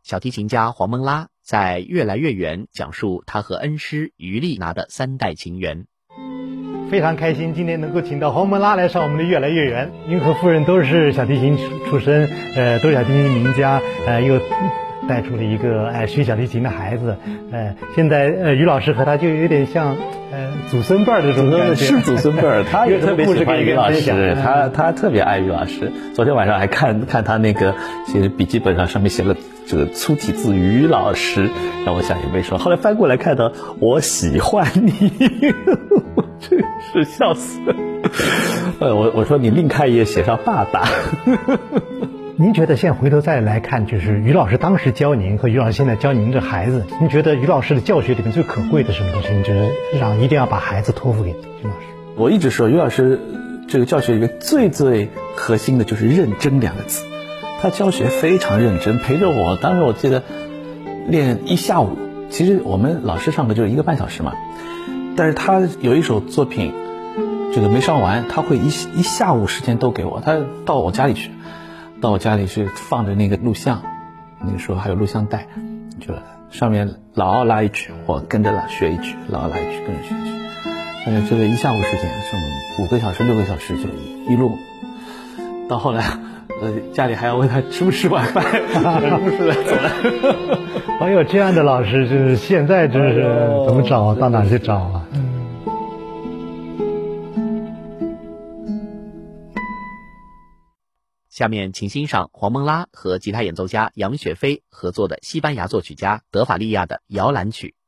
小提琴家黄蒙拉在《越来越远》讲述他和恩师于丽娜的3代情缘。 非常开心今天能够请到黄蒙拉来上我们的《越来越远》。您和夫人都是小提琴出身，都是小提琴名家，又带出了一个学小提琴的孩子。现在于老师和他就有点像祖孙辈儿这种感觉， 是祖孙辈儿。他也特别喜欢于老师，他特别爱于老师。昨天晚上还看他那个写的笔记本上面写了这个粗体字于老师，让我想也没说。后来翻过来看到我喜欢你，真是笑死了。我说你另开一页写上爸爸。 您觉得现在回头再来看，就是于老师当时教您和于老师现在教您这孩子，您觉得于老师的教学里面最可贵的什么东西？您觉得一定要把孩子托付给于老师？ 我一直说于老师这个教学里面最核心的就是认真2个字。他教学非常认真，陪着我，当时我记得练1下午，其实我们老师上课就是1个半小时嘛，但是他有一首作品这个没上完，他会一下午时间都给我。他到我家里去放着那个录像，那个时候还有录像带，就上面老奥拉一曲，我跟着学一曲，老奥拉一曲跟着学一曲，这个1下午时间，是5个小时6个小时就一路，到后来家里还要问他吃不吃晚饭，吃不吃了走了。 哎呦，这样的老师就是现在真是怎么找到哪去找啊？ 下面请欣赏黄蒙拉和吉他演奏家杨雪飞合作的西班牙作曲家德法利亚的摇篮曲。